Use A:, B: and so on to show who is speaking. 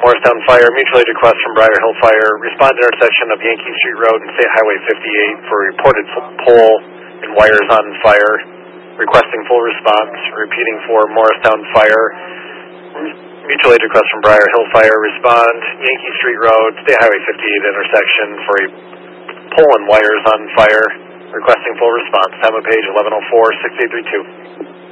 A: Morristown Fire, mutual aid request from Briar Hill Fire. Respond to intersection of Yankee Street Road and State Highway 58 for reported pole and wires on fire. Requesting full response. Repeating for Morristown Fire. Mutual aid request from Briar Hill Fire. Respond Yankee Street Road, State Highway 58 intersection for a pole and wires on fire. Requesting full response. Time of page 11:04, 6832.